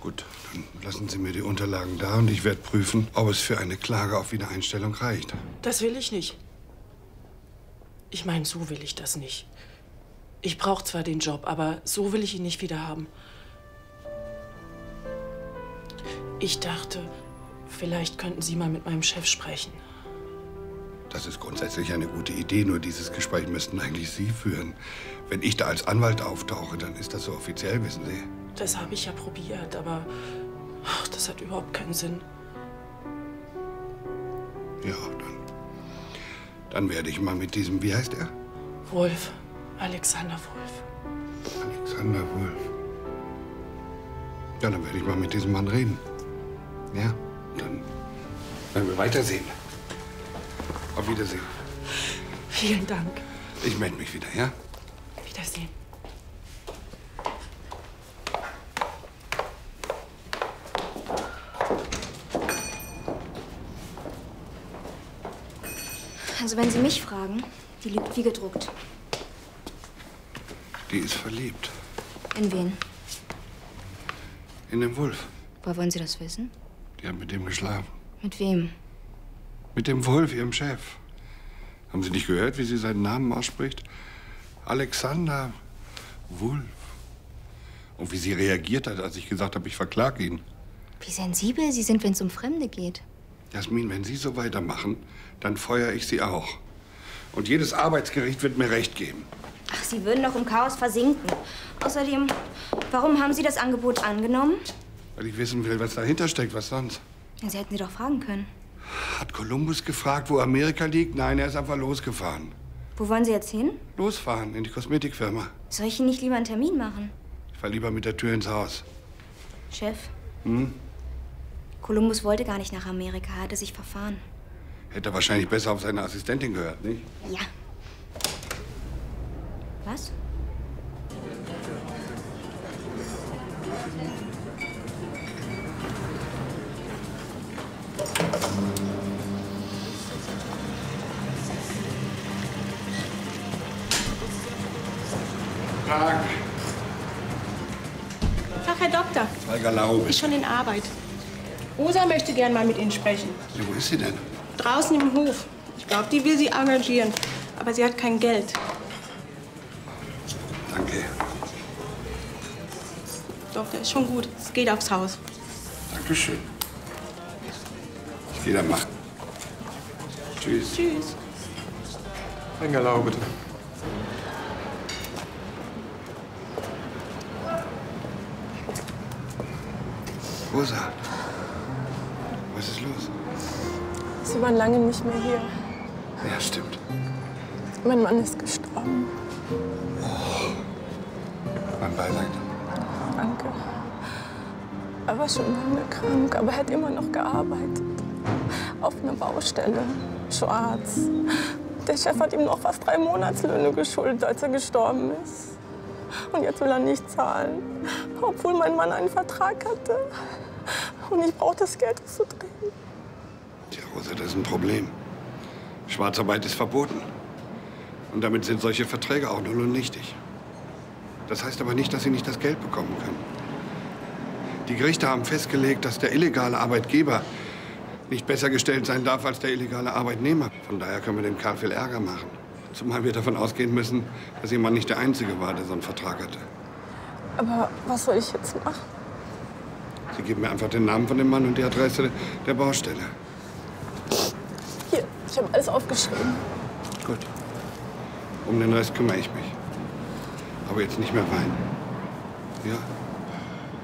Gut, dann lassen Sie mir die Unterlagen da und ich werde prüfen, ob es für eine Klage auf Wiedereinstellung reicht. Das will ich nicht. Ich meine, so will ich das nicht. Ich brauche zwar den Job, aber so will ich ihn nicht wieder haben. Ich dachte, vielleicht könnten Sie mal mit meinem Chef sprechen. Das ist grundsätzlich eine gute Idee, nur dieses Gespräch müssten eigentlich Sie führen. Wenn ich da als Anwalt auftauche, dann ist das so offiziell, wissen Sie. Das habe ich ja probiert, aber das hat überhaupt keinen Sinn. Ja, dann werde ich mal mit diesem, wie heißt er? Wolf, Alexander Wolf. Alexander Wolf. Ja, dann werde ich mal mit diesem Mann reden. Ja, dann werden wir weitersehen. Auf Wiedersehen. Vielen Dank. Ich melde mich wieder, ja? Wiedersehen. Also wenn Sie mich fragen, die lügt wie gedruckt. Die ist verliebt. In wen? In den Wolf. Woher wollen Sie das wissen? Die hat mit dem geschlafen. Mit wem? Mit dem Wolf, ihrem Chef. Haben Sie nicht gehört, wie sie seinen Namen ausspricht? Alexander Wolf. Und wie sie reagiert hat, als ich gesagt habe, ich verklage ihn. Wie sensibel Sie sind, wenn es um Fremde geht. Jasmin, wenn Sie so weitermachen, dann feuere ich Sie auch. Und jedes Arbeitsgericht wird mir Recht geben. Ach, Sie würden doch im Chaos versinken. Außerdem, warum haben Sie das Angebot angenommen? Weil ich wissen will, was dahinter steckt, was sonst. Sie hätten Sie doch fragen können. Hat Kolumbus gefragt, wo Amerika liegt? Nein, er ist einfach losgefahren. Wo wollen Sie jetzt hin? Losfahren, in die Kosmetikfirma. Soll ich Ihnen nicht lieber einen Termin machen? Ich fahr lieber mit der Tür ins Haus. Chef, Hm? Kolumbus wollte gar nicht nach Amerika, er hatte sich verfahren. Hätte er wahrscheinlich besser auf seine Assistentin gehört, nicht? Ja. Was? Tag. Ach, Herr Doktor, Holger Laube. ist schon in Arbeit. Rosa möchte gern mal mit Ihnen sprechen. Ja, wo ist sie denn? Draußen im Hof. Ich glaube, die will Sie engagieren. Aber sie hat kein Geld. Danke. Doch, das ist schon gut. Es geht aufs Haus. Dankeschön. Ich gehe dann mal. Tschüss. Tschüss. Engerlau, bitte. Rosa, was ist los? Sie waren lange nicht mehr hier. Ja, stimmt. Mein Mann ist gestorben. Mein Beileid. Danke. Er war schon lange krank, aber er hat immer noch gearbeitet. Auf einer Baustelle. Schwarz. Der Chef hat ihm noch fast 3 Monatslöhne geschuldet, als er gestorben ist. Und jetzt will er nicht zahlen. Obwohl mein Mann einen Vertrag hatte. Und ich brauche das Geld zu drehen. Tja, Rosa, das ist ein Problem. Schwarzarbeit ist verboten. Und damit sind solche Verträge auch null und nichtig. Das heißt aber nicht, dass Sie nicht das Geld bekommen können. Die Gerichte haben festgelegt, dass der illegale Arbeitgeber nicht besser gestellt sein darf als der illegale Arbeitnehmer. Von daher können wir dem Kerl viel Ärger machen. Zumal wir davon ausgehen müssen, dass Ihr Mann nicht der Einzige war, der so einen Vertrag hatte. Aber was soll ich jetzt machen? Sie geben mir einfach den Namen von dem Mann und die Adresse der Baustelle. Hier, ich habe alles aufgeschrieben. Gut. Um den Rest kümmere ich mich. Aber jetzt nicht mehr weinen. Ja?